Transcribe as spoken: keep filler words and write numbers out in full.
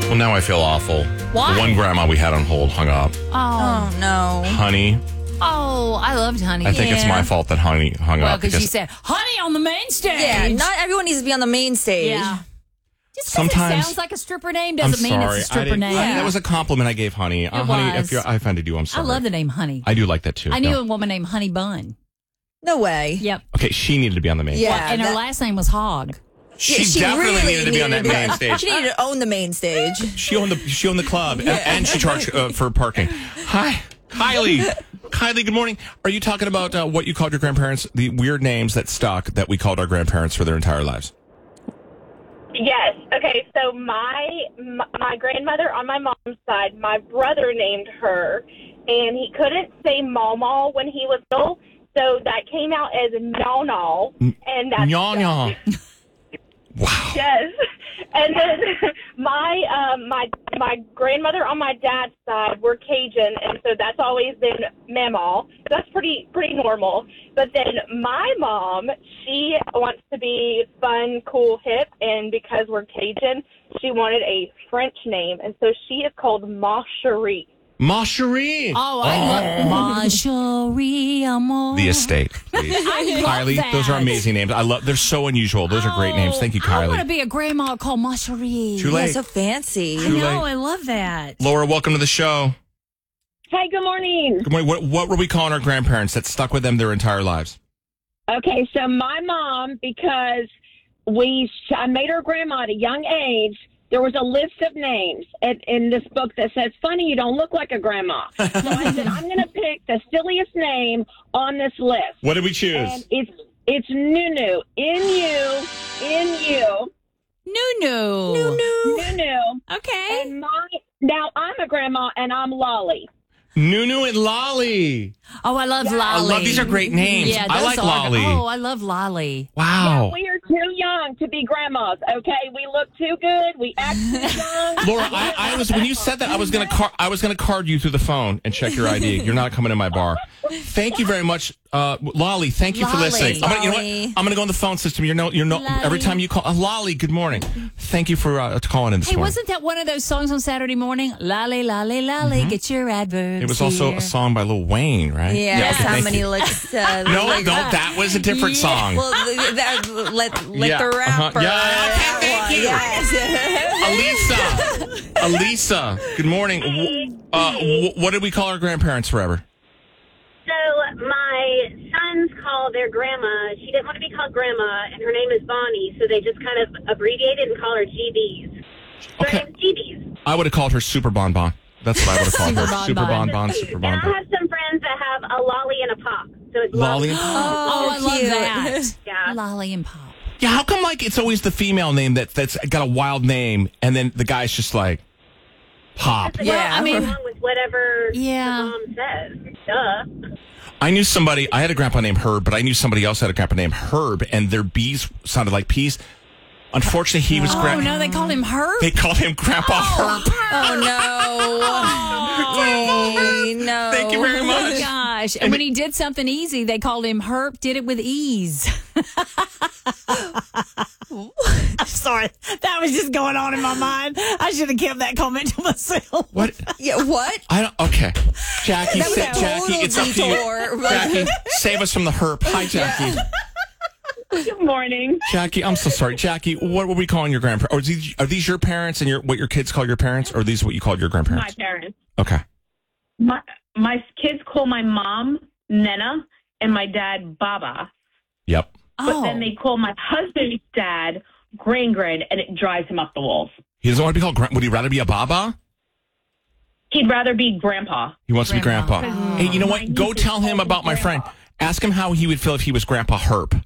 Well, now I feel awful. Why? The one grandma we had on hold hung up. Oh. Oh, no. Honey. Oh, I loved Honey. I think it's Yeah. my fault that Honey hung Well, up. because you said, Honey on the main stage. Yeah, not everyone needs to be on the main stage. Yeah. Just because it Sometimes- sounds like a stripper name I'm doesn't mean sorry. it's a I stripper didn't- name. I- that was a compliment I gave Honey. Uh, It honey, was. if you're, I offended you, I'm I sorry. love the name Honey. I do like that too. I knew No. a woman named Honey Bun. No way. Yep. Okay, she needed to be on the main Yeah. stage. And her that- last name was Hog. She, Yeah, she definitely really needed to be on that needed- main stage. She needed to own the main stage. She owned the she owned the club, and, and she charged uh, for parking. Hi, Kylie. Kylie, good morning. Are you talking about uh, what you called your grandparents, the weird names that stuck that we called our grandparents for their entire lives? Yes. Okay. So my my grandmother on my mom's side, my brother named her, and he couldn't say Mama when he was little, so that came out as Nonal, and that's Nya nya. Wow. yes. And then my um, my my grandmother on my dad's side were Cajun, and so that's always been Mamaw. That's pretty pretty normal. But then my mom, she wants to be fun, cool, hip, and because we're Cajun, she wanted a French name, and so she is called Ma Cherie. Ma Cherie. Oh, I love Ma Cherie Amour. The estate, please. I love Kylie, that. those are amazing names. I love. They're so unusual. Those are great names. Thank you, Oh, I want to Kylie. be a grandma called Ma Cherie. Too Yeah, late. so fancy. I Too know, late. I love that. Laura, welcome to the show. Hi, good morning. Good morning. What, what were we calling our grandparents that stuck with them their entire lives? Okay, so my mom, because we, I made her grandma at a young age. There was a list of names in, in this book that says, "Funny, you don't look like a grandma." So I said, I'm going to pick the silliest name on this list, What did we choose? and it's it's Nunu, N U N U, Nunu. Nunu. Okay. And my now I'm a grandma, and I'm Lolly. Nunu and Lolly. Oh, I love Lolly. I love these are great names. Yeah, I those like are- Lolly. Oh, I love Lolly. Wow. We are too young to be grandmas. Okay, we look too good. We act too young. Laura, I, I was when you said that I was gonna car- I was gonna card you through the phone and check your I D. You're not coming in my bar. Thank you very much, uh, Lolly. Thank you for Lolly. listening. I'm gonna, you know Lolly. what? I'm gonna go in the phone system. You're no, you're no. Lolly. Every time you call, uh, Lolly. Good morning. Thank you for uh, calling in this Hey, morning. wasn't that one of those songs on Saturday morning? Lolly, lolly, lolly, get your adverbs. It was also here. a song by Lil Wayne, right? Yeah, okay, how thank many you. licks? Uh, No, licks- no, that was a different song. Well, th- that, let, let Yeah, the uh-huh. rapper. Yeah, okay, that thank one. you. Yes. Elisa. Elisa, good morning. W- Uh, w- what did we call our grandparents forever? So my sons call their grandma. She didn't want to be called grandma, and her name is Bonnie, so they just kind of abbreviated and call her G B's. So Okay. her name's G B's. I would have called her Super Bon Bon. That's what I would have called her. Super Bon Super Bon Bon. Bon, Super And Bon I Bon. have some friends that have a lolly and a pop. So it's Lolly and Oh, I love cute. that. Yeah. Lolly and Pop. Yeah, how come like it's always the female name that that's got a wild name, and then the guy's just like Pop. Yeah. I mean- along with whatever Yeah. the mom says. Duh. I knew somebody. I had a grandpa named Herb, but I knew somebody else had a grandpa named Herb, and their B's sounded like peas. Unfortunately, he was. Oh, gra- no, they called him Herb? They called him Grandpa Herb. Oh, no. Hey, no. Thank you very Oh, much. my gosh. And when he did something easy, they called him Herb, did it with ease. I'm sorry. That was just going on in my mind. I should have kept that comment to myself. What? Yeah, what? I don't. Okay, Jackie. That was Sa- a Jackie, total it's up to detour. you. Jackie, save us from the herp. Hi, Jackie. Good morning. Jackie, I'm so sorry. Jackie, what were we calling your grandparents? Or is these, are these your parents and your what your kids call your parents, or are these what you called your My grandparents? parents. Okay. My my kids call my mom Nena and my dad Baba, Yep. but Oh. then they call my husband's dad Grangren, and it drives him up the walls. He doesn't want to be called. Gra- Would he rather be a Baba? He'd rather be Grandpa. He wants to be Grandpa. grandpa. Hey, you know what? Go tell him about my friend. Ask him how he would feel if he was Grandpa Herb.